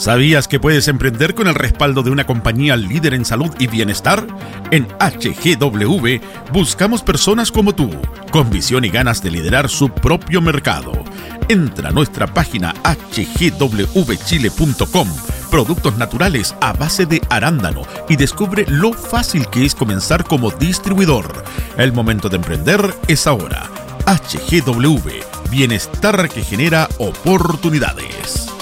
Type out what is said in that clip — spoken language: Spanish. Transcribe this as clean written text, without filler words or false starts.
¿Sabías que puedes emprender con el respaldo de una compañía líder en salud y bienestar? En HGW buscamos personas como tú, con visión y ganas de liderar su propio mercado. Entra a nuestra página hgwchile.com, productos naturales a base de arándano, y descubre lo fácil que es comenzar como distribuidor. El momento de emprender es ahora. HGW, bienestar que genera oportunidades.